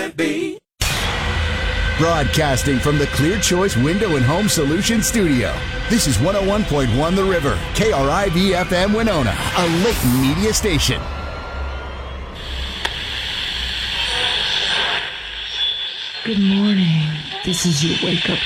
can't be. Broadcasting from the Clear Choice Window and Home Solutions Studio. This is 101.1 The River, KRIV-FM Winona, a Layton media station. Good morning. This is your wake-up